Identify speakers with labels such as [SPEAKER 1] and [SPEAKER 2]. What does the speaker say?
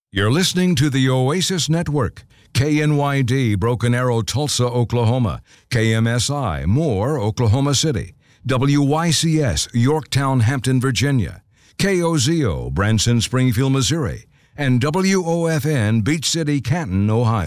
[SPEAKER 1] You're listening to the Oasis Network. KNYD, Broken Arrow, Tulsa, Oklahoma. KMSI, Moore, Oklahoma City. WYCS, Yorktown, Hampton, Virginia. KOZO, Branson, Springfield, Missouri. And WOFN, Beach City, Canton, Ohio.